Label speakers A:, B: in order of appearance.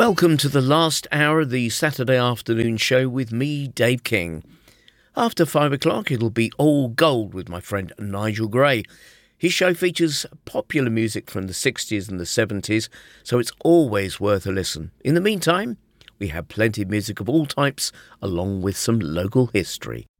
A: Welcome to the last hour of the Saturday afternoon show with me, Dave King. After 5 o'clock, it'll be All Gold with my friend Nigel Gray. His show features popular music from the 60s and the 70s, so it's always worth a listen. In the meantime, we have plenty of music of all types, along with some local history.